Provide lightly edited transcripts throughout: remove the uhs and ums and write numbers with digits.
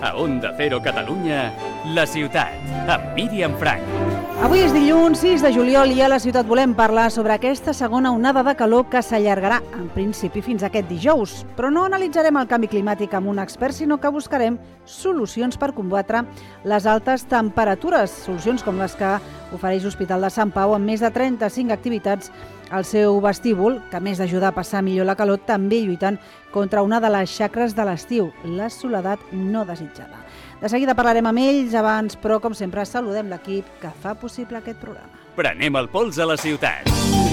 A Onda Cero Catalunya, La Ciutat, amb Míriam Frank. Avui és dilluns 6 de juliol i a La Ciutat volem parlar sobre aquesta segona onada de calor que s'allargarà, en principi, fins aquest dijous. Però no analitzarem el canvi climàtic amb un expert, sinó que buscarem solucions per combatre les altes temperatures, solucions com les que ofereix l'Hospital de Sant Pau amb més de 35 activitats al seu vestíbul, que a més d'ajudar a passar millor la calor, també lluitant contra una de les xacres de l'estiu, la soledat no desitjada. De seguida parlarem amb ells, abans, però, com sempre, saludem l'equip que fa possible aquest programa. Prenem el pols a la ciutat.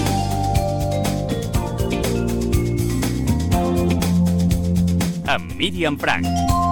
Amb Míriam Frank.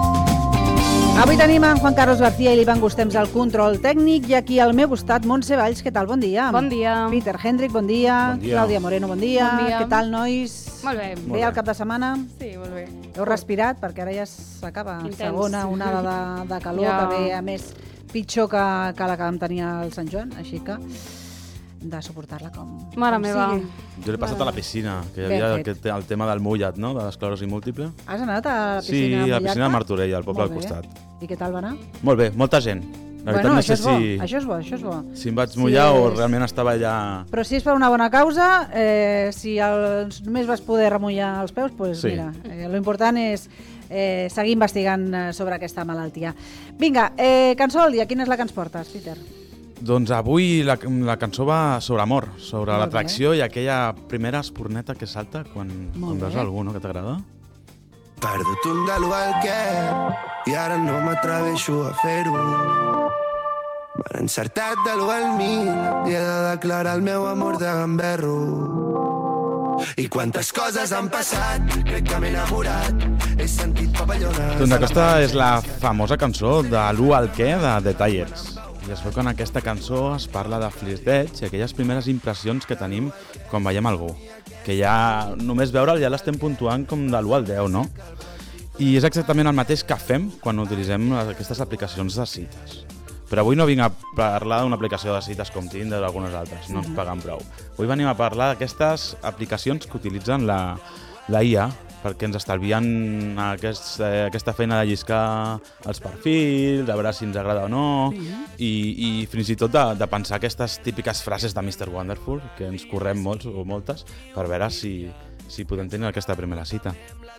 Avui tenim en Juan Carlos García i l'Ivan Gustems al control tècnic i aquí al meu costat, Montse Valls, què tal? Bon dia. Bon dia. Peter Hendrik, bon dia. Bon dia. Clàudia Moreno, bon dia. Bon dia. Què tal, nois? Molt bé. Bé el cap de setmana? Sí, molt bé. Heu respirat? Perquè ara ja s'acaba. Intens. Segona onada de calor, Ja. que ve, a més, pitjor que la que vam tenir al Sant Joan, així que de suportar-la com Mare com meva. sigui. Jo l'he passat a la piscina, que hi Ben havia fet. el tema del mullat, no?, de l'esclerosi múltiple. Has anat a la Sí, piscina a la Mullata? piscina de Martorell, al poble al Molt bé. costat. I què tal va anar? Molt bé, molta gent. La veritat Bueno, no això sé és bo, si, això és bo, això és bo. si em vaig mullar o és- realment estava allà... Però si és per una bona causa, si només vas poder remullar els peus, doncs Sí. mira, lo important és seguir investigant sobre aquesta malaltia. Vinga, cançó del dia, quina és la que ens portes, Peter? Doncs avui la cançó va sobre amor, sobre Molt l'atracció i aquella primera espurneta que salta quan veus bé. algú, no?, que t'agrada. Perdut un de lo al què i ara no m'atreveixo a fer-ho. M'han encertat de lo al mil i he de declarar el meu amor de gamberro. I quantes coses han passat, crec que m'he enamorat, he sentit papallones... Doncs aquesta és la famosa cançó de l'1 al què de The Tires. I es veu que en aquesta cançó es parla de flirteig i aquelles primeres impressions que tenim quan veiem algú. Que ja només veure'l ja l'estem puntuant com de l'1 al 10, no? I és exactament el mateix que fem quan utilitzem aquestes aplicacions de cites. Però avui no vinc a parlar d'una aplicació de cites com Tinder o algunes altres, no ens paguen prou. Avui venim a parlar d'aquestes aplicacions que utilitzen la IA perquè ens estalvien aquesta feina de lliscar els perfils, de veure si ens agrada o no, i fins i tot de pensar aquestes típiques frases de Mr. Wonderful, que ens correm molts o moltes, per veure si podem tenir aquesta primera cita.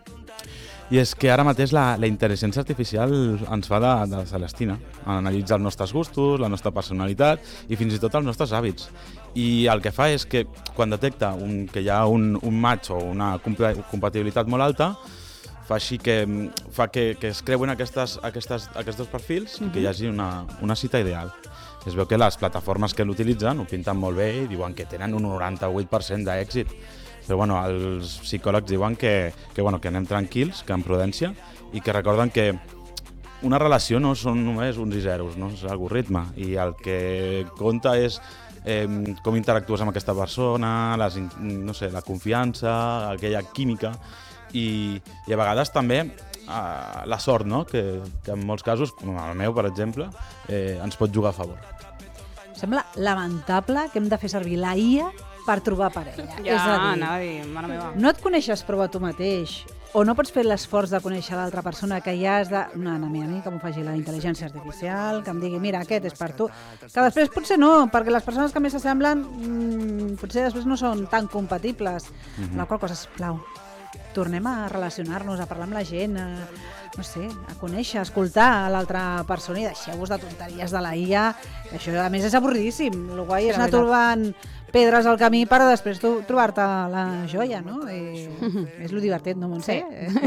I és que ara mateix la intel·ligència artificial ens fa de Celestina, analitza els nostres gustos, la nostra personalitat i fins i tot els nostres hàbits. I el que fa és que quan detecta que hi ha un match o una compatibilitat molt alta, fa que es creuen aquests dos perfils i que hi hagi una cita ideal. Es veu que les plataformes que l'utilitzen ho pinten molt bé i diuen que tenen un 98% d'èxit. Però bueno, els psicòlegs diuen que anem tranquils, que amb prudència, i que recorden que una relació no són només uns i zeros, no? És algoritme, i el que compta és com interactues amb aquesta persona, la confiança, aquella química, i a vegades també la sort, no? Que en molts casos, com el meu, per exemple, ens pot jugar a favor. Sembla lamentable que hem de fer servir la IA per trobar parella. Ja, és a dir, anava a dir, mare meva. no et coneixes prou a tu mateix, o no pots fer l'esforç de conèixer l'altra persona, que ja has de... No, a mi que m'ho faci la intel·ligència artificial, que em digui, mira, aquest és per tu. Que després potser no, perquè les persones que més s'assemblen potser després no són tan compatibles. La qual cosa, sisplau, tornem a relacionar-nos, a parlar amb la gent, no sé, a conèixer, a escoltar l'altra persona i deixeu-vos de tonteries de la IA, que això a més és avorridíssim. El guai és anar trobant pedres al camí per després trobar-te la joia, no? És lo divertit, no, Montse?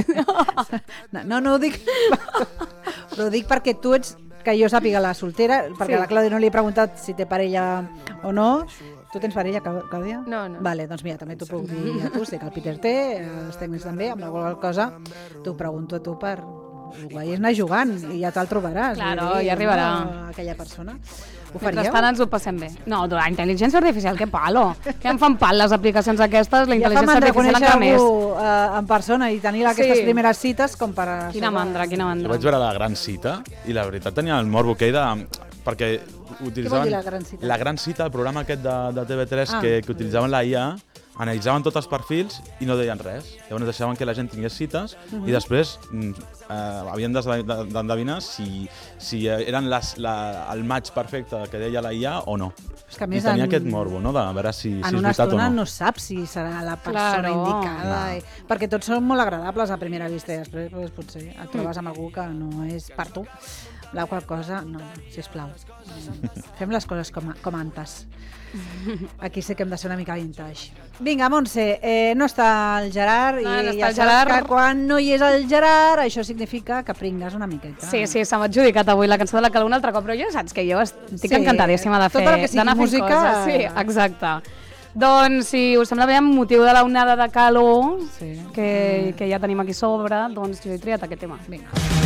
No ho dic... Però ho dic perquè tu ets, que jo sàpiga, la soltera, perquè a la Clàudia no li he preguntat si té parella o no. Tu tens parella, Clàudia? No. Vale, doncs mira, també t'ho puc dir a tu, sé que el Peter té, els tècnics també, amb la qual cosa t'ho pregunto a tu per... El guai és anar jugant i ja te'l trobaràs. Claro, vull dir, ja arribarà. no, aquella persona. Ho faríeu? Mentrestant ens ho passem bé. No, la intel·ligència artificial, que palo. Que em fan pal les aplicacions aquestes, la intel·ligència artificial encara més. Algú en persona i tenir aquestes primeres cites com per... Quina mandra, quina Jo mandra. vaig veure La Gran Cita i la veritat tenia el morbo aquell perquè utilitzaven... dir La Gran Cita? La Gran Cita, el programa aquest de TV3 que utilitzaven la IA analitzaven tots els perfils i no deien res. Llavors deixaven que la gent tingués cites i després havien d'endevinar si eren el match perfecte que deia la IA o no. És que a I més tenia aquest morbo, no?, de veure si és en una veritat o estona no. no saps si serà la persona indicada, perquè tots són molt agradables a primera vista i després pues, potser et trobes amb algú que no és per tu. La qual cosa, no, sisplau, fem les coses com antes. Aquí sí que hem de ser una mica vintage. Vinga, Montse, no està el Gerard i ja saps que quan no hi és el Gerard això significa que pringues una miqueta. Sí, s'ha adjudicat avui la cançó de la Calor un altre cop, però ja saps que jo estic encantadíssima de fer, tot el que sigui música. Sí, exacte. Doncs, si us sembla bé, amb motiu de l'onada de calor que ja tenim aquí sobre, doncs jo he triat aquest tema. Vinga.